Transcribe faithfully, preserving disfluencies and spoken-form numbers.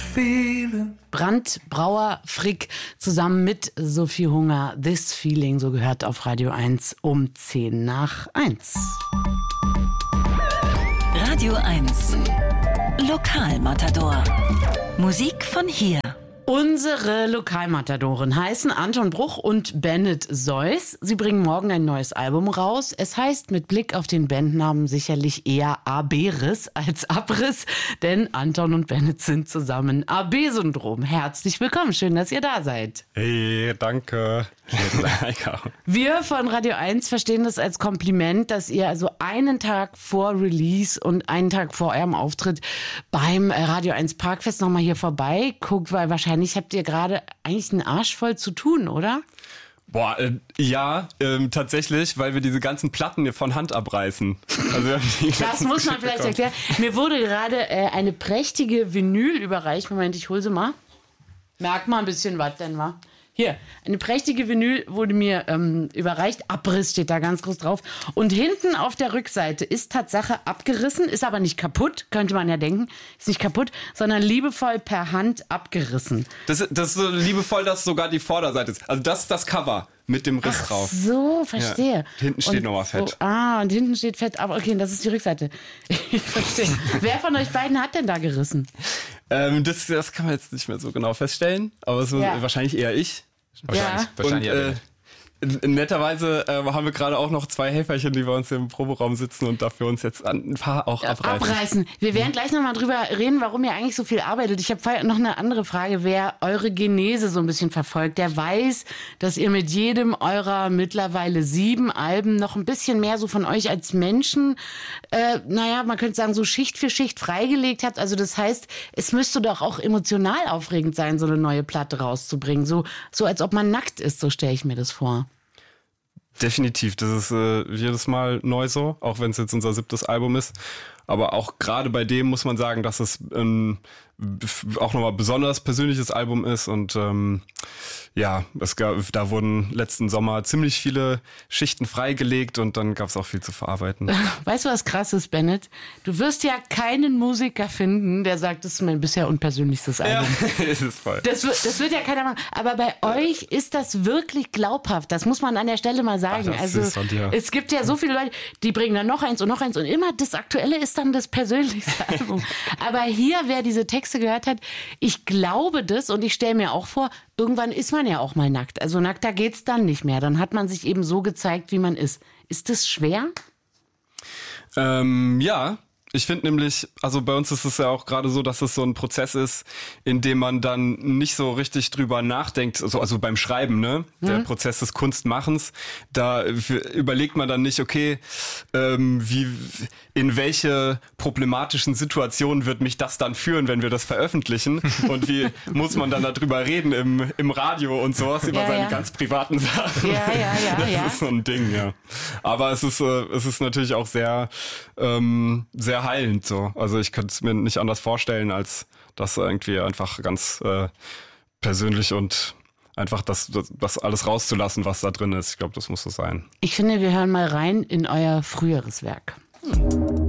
feeling. Brandt, Brauer, Frick zusammen mit Sophie Hunger. This Feeling, so gehört auf Radio eins um zehn nach eins. Radio eins. Lokalmatador. Musik von hier. Unsere Lokalmatadoren heißen Anton Bruch und Bennett Seuss. Sie bringen morgen ein neues Album raus. Es heißt mit Blick auf den Bandnamen sicherlich eher A B-Riss als Abriss, denn Anton und Bennett sind zusammen. A B-Syndrom. Herzlich willkommen, schön, dass ihr da seid. Hey, danke. Wir von Radio eins verstehen das als Kompliment, dass ihr also einen Tag vor Release und einen Tag vor eurem Auftritt beim Radio eins Parkfest nochmal hier vorbei guckt, weil wahrscheinlich habt ihr gerade eigentlich einen Arsch voll zu tun, oder? Boah, äh, ja, ähm, tatsächlich, weil wir diese ganzen Platten hier von Hand abreißen. Also, das muss man vielleicht erklären. Mir wurde gerade äh, eine prächtige Vinyl überreicht. Moment, ich hol sie mal. Merk mal ein bisschen, was denn war. Hier, eine prächtige Vinyl wurde mir ähm, überreicht. Abriss steht da ganz groß drauf. Und hinten auf der Rückseite ist Tatsache abgerissen, ist aber nicht kaputt, könnte man ja denken. Ist nicht kaputt, sondern liebevoll per Hand abgerissen. Das, das ist so liebevoll, dass sogar die Vorderseite ist. Also das ist das Cover mit dem Riss Ach drauf. So, verstehe. Ja, hinten steht nochmal fett. Oh, ah, und hinten steht fett. Aber okay, das ist die Rückseite. Ich verstehe. Wer von euch beiden hat denn da gerissen? Ähm, das, das kann man jetzt nicht mehr so genau feststellen, aber so ja. wahrscheinlich eher ich. Wahrscheinlich, ja. wahrscheinlich und, äh, netterweise äh, haben wir gerade auch noch zwei Helferchen, die bei uns im Proberaum sitzen und dafür uns jetzt ein paar auch abreißen. Abreißen. Wir werden gleich nochmal drüber reden, warum ihr eigentlich so viel arbeitet. Ich habe vorher noch eine andere Frage. Wer eure Genese so ein bisschen verfolgt, der weiß, dass ihr mit jedem eurer mittlerweile sieben Alben noch ein bisschen mehr so von euch als Menschen, äh, naja, man könnte sagen, so Schicht für Schicht freigelegt habt. Also das heißt, es müsste doch auch emotional aufregend sein, so eine neue Platte rauszubringen. So, so als ob man nackt ist, so stelle ich mir das vor. Definitiv, das ist äh, jedes Mal neu so, auch wenn es jetzt unser siebtes Album ist. Aber auch gerade bei dem muss man sagen, dass es ähm, auch nochmal besonders persönliches Album ist. Und ähm, ja, es gab, da wurden letzten Sommer ziemlich viele Schichten freigelegt und dann gab es auch viel zu verarbeiten. Weißt du, was krass ist, Bennett? Du wirst ja keinen Musiker finden, der sagt, das ist mein bisher unpersönlichstes Album. Ja, das ist voll. Das, das wird ja keiner machen. Aber bei euch ist das wirklich glaubhaft. Das muss man an der Stelle mal sagen. Ach, also es gibt ja so viele Leute, die bringen dann noch eins und noch eins und immer das Aktuelle ist dann das persönlichste Album. Aber hier, wer diese Texte gehört hat, ich glaube das und ich stelle mir auch vor, irgendwann ist man ja auch mal nackt. Also nackter geht's dann nicht mehr. Dann hat man sich eben so gezeigt, wie man ist. Ist das schwer? Ähm, ja. Ich finde nämlich, also bei uns ist es ja auch gerade so, dass es so ein Prozess ist, in dem man dann nicht so richtig drüber nachdenkt, also, also beim Schreiben, ne? Mhm. Der Prozess des Kunstmachens, da überlegt man dann nicht, okay, ähm, wie, in welche problematischen Situationen wird mich das dann führen, wenn wir das veröffentlichen? Und wie muss man dann darüber reden im, im Radio und sowas, über ja, seine ja. ganz privaten Sachen? Ja, ja, ja, das ja. ist so ein Ding, ja. Aber es ist, äh, es ist natürlich auch sehr, ähm, sehr heilend so. Also ich könnte es mir nicht anders vorstellen, als das irgendwie einfach ganz äh, persönlich und einfach das, das, das alles rauszulassen, was da drin ist. Ich glaube, das muss so sein. Ich finde, wir hören mal rein in euer früheres Werk. Hm.